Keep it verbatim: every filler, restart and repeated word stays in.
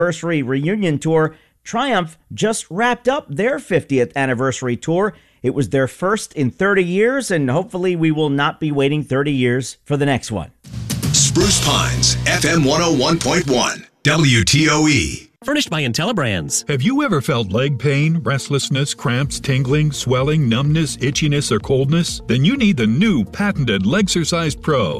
Anniversary Reunion Tour, Triumph just wrapped up their fiftieth anniversary tour. It was their first in thirty years, and hopefully we will not be waiting thirty years for the next one. Spruce Pines, F M one oh one point one, W T O E. Furnished by IntelliBrands. Have you ever felt leg pain, restlessness, cramps, tingling, swelling, numbness, itchiness, or coldness? Then you need the new patented Legsercise Pro.